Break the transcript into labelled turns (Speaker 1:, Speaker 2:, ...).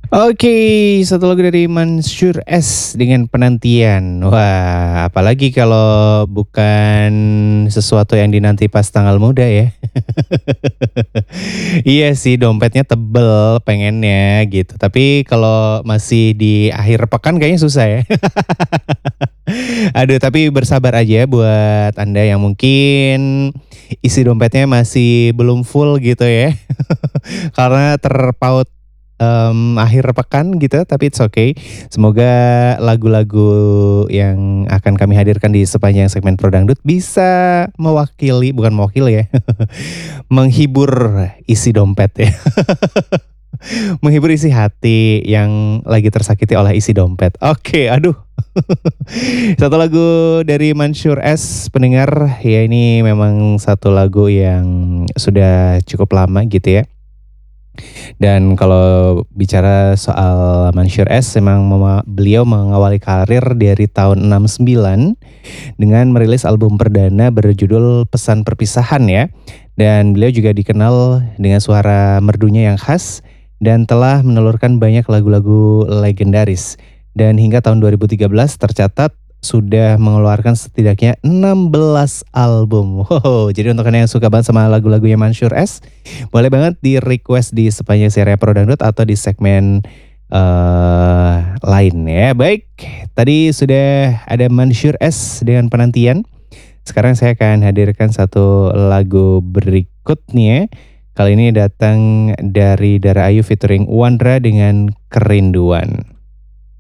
Speaker 1: Oke, satu lagu dari Mansyur S dengan Penantian. Wah, apalagi kalau bukan sesuatu yang dinanti pas tanggal muda ya. Iya sih, dompetnya tebel pengennya gitu. Tapi kalau masih di akhir pekan kayaknya susah ya. Aduh, tapi bersabar aja buat Anda yang mungkin isi dompetnya masih belum full gitu ya. Karena terpaut akhir pekan gitu, tapi it's okay. Semoga lagu-lagu yang akan kami hadirkan di sepanjang segmen Pro Dangdut bisa mewakili, bukan mewakili ya, menghibur isi dompet ya. Menghibur isi hati yang lagi tersakiti oleh isi dompet. Oke, aduh. Satu lagu dari Mansyur S, pendengar, ya ini memang satu lagu yang sudah cukup lama gitu ya. Dan kalau bicara soal Mansyur S, memang beliau mengawali karir dari tahun 69 dengan merilis album perdana berjudul Pesan Perpisahan ya. Dan beliau juga dikenal dengan suara merdunya yang khas dan telah menelurkan banyak lagu-lagu legendaris. Dan hingga tahun 2013 tercatat sudah mengeluarkan setidaknya 16 album. Wow, jadi untuk kalian yang suka banget sama lagu-lagunya Mansyur S, boleh banget di request di sepanjang serial Pro Dangdut atau di segmen lain ya. Baik, tadi sudah ada Mansyur S dengan Penantian. Sekarang saya akan hadirkan satu lagu berikutnya. Kali ini datang dari Dara Ayu featuring Wandra dengan Kerinduan.